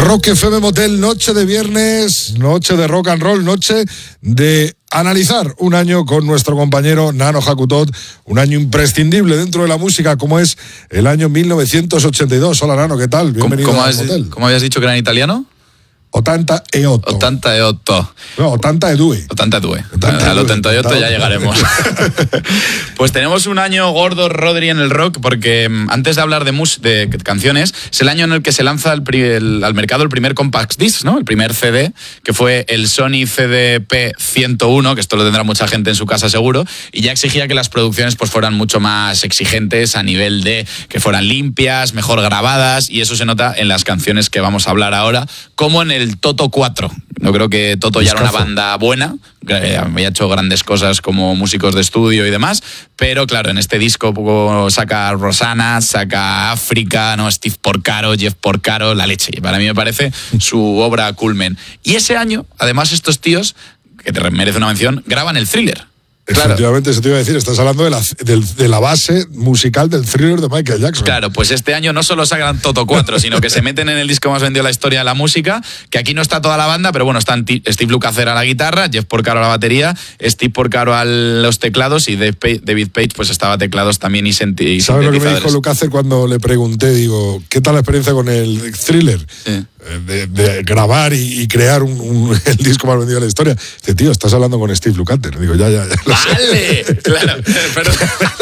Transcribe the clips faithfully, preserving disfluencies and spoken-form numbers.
Rock F M Motel, noche de viernes, noche de rock and roll, noche de analizar un año con nuestro compañero Nano Jacutot, un año imprescindible dentro de la música como es el año mil novecientos ochenta y dos. Hola Nano, ¿qué tal? Bienvenido ¿Cómo, al has, Motel. ¿Cómo habías dicho que era en italiano? ottanta e otto. ottanta e otto. No, ottanta e due. ottanta e due. ottanta Al ottanta e otto ya ottanta. llegaremos. Pues tenemos un año gordo, Rodri, en el rock, porque antes de hablar de, mus de canciones, es el año en el que se lanza el, el, al mercado el primer compact disc, ¿no? El primer C D, que fue el Sony C D P ciento uno, que esto lo tendrá mucha gente en su casa seguro, y ya exigía que las producciones pues fueran mucho más exigentes a nivel de que fueran limpias, mejor grabadas, y eso se nota en las canciones que vamos a hablar ahora, como en el el Toto cuatro. No creo que Toto ya era una banda buena, eh, había hecho grandes cosas como músicos de estudio y demás, pero claro, en este disco poco saca Rosanna, saca África, ¿no? Steve Porcaro, Jeff Porcaro, la leche. Para mí me parece su obra culmen. Y ese año, además, estos tíos, que te merece una mención, graban el Thriller. Claro. Efectivamente, eso te iba a decir, estás hablando de la, de, de la base musical del Thriller de Michael Jackson. Claro, pues este año no solo sacan Toto cuatro, sino que se meten en el disco más vendido de la historia de la música, que aquí no está toda la banda, pero bueno, están Steve Lukather a la guitarra, Jeff Porcaro a la batería, Steve Porcaro a los teclados y David Page pues estaba a teclados también y, y ¿sabes lo que me dijo Lukather cuando le pregunté? Digo, ¿qué tal la experiencia con el Thriller? Sí. De, de grabar y, y crear un, un, el disco más vendido de la historia. Dice, tío, estás hablando con Steve Lukather. Digo, ya, ya, ya. ¡Vale! Claro, pero...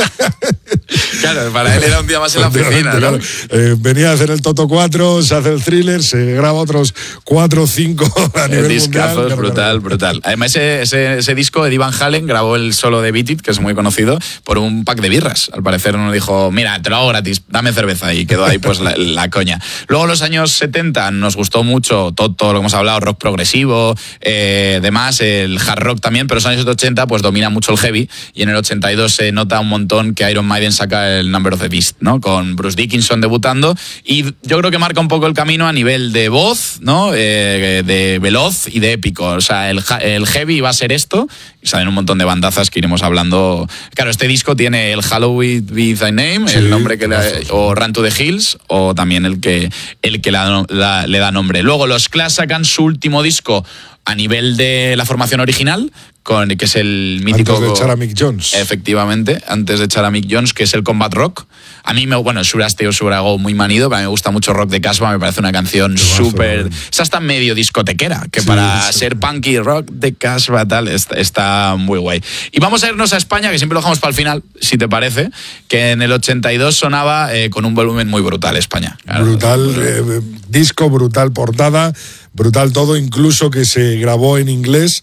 claro, para él era un día más en la oficina, ¿no? Claro. Eh, venía a hacer el Toto cuatro, se hace el Thriller, se graba otros cuatro o cinco a nivel discazos, mundial. brutal, brutal. Además, ese, ese, ese disco, Eddie Van Halen grabó el solo de Beat It, que es muy conocido, por un pack de birras. Al parecer uno dijo, mira, te lo hago gratis, dame cerveza. Y quedó ahí pues la, la coña. Luego, en los años setenta, nos gustó mucho todo, todo lo que hemos hablado, rock progresivo, eh, demás, el hard rock también, pero en los años ochenta pues domina mucho el heavy, y en el ochenta y dos se nota un montón que Iron Maiden saca el Number of the Beast, ¿no? Con Bruce Dickinson debutando, y yo creo que marca un poco el camino a nivel de voz, ¿no? Eh, de veloz y de épico. O sea, el, el heavy va a ser esto, y salen un montón de bandazas que iremos hablando. Claro, este disco tiene el Halloween Be Thy Name, sí, el nombre que le, o Run to the Hills, o también el que, el que la, la, le da nombre. Luego los Clash sacan su último disco a nivel de la formación original, con, que es el mítico... Antes de echar a Mick Jones. Efectivamente, antes de echar a Mick Jones, que es el Combat Rock. A mí, me, bueno, Suraste o Surago muy manido, pero a mí me gusta mucho Rock de Casbah, me parece una canción súper... Es hasta medio discotequera, que sí, para sí. ser punky rock de Casbah tal, está, está muy guay. Y vamos a irnos a España, que siempre lo dejamos para el final, si te parece, que en el ochenta y dos sonaba eh, con un volumen muy brutal España. Claro. Brutal, eh, disco, brutal portada, brutal todo, incluso que se grabó en inglés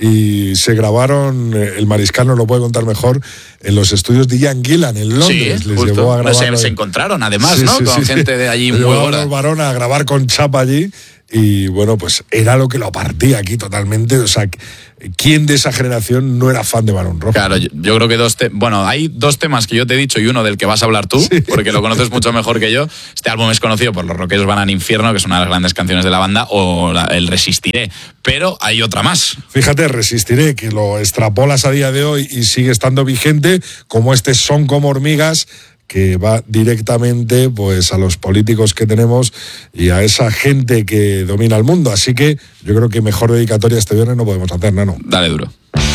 y se grabaron, el Mariscal nos lo puede contar mejor, en los estudios de Ian Gillan en Londres. Sí, les justo. llevó a grabar. No sé, se encontraron además, sí, ¿no? Sí, con sí, gente sí. de allí muy buena. Varón a grabar con Chapa allí y bueno, pues era lo que lo partía aquí totalmente. O sea, ¿quién de esa generación no era fan de Barón Rojo? Claro, yo, yo creo que dos te- bueno, hay dos temas que yo te he dicho y uno del que vas a hablar tú, sí. porque lo conoces mucho mejor que yo. Este álbum es conocido por Los Rockeros Van al Infierno, que es una de las grandes canciones de la banda, o la, el Resistiré, pero hay otra más. Fíjate, Resistiré, que lo extrapolas a día de hoy y sigue estando vigente, como este Son como hormigas, que va directamente pues a los políticos que tenemos y a esa gente que domina el mundo. Así que yo creo que mejor dedicatoria este viernes no podemos hacer, Nano. Dale duro.